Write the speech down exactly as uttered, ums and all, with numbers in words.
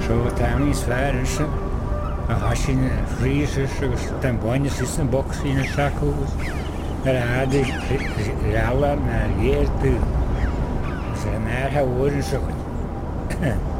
Seo táí sfr se a hasín fríise agus den baine si an boxí na seaúgus ar áda reala na géirú sé náthe bhin se chuin.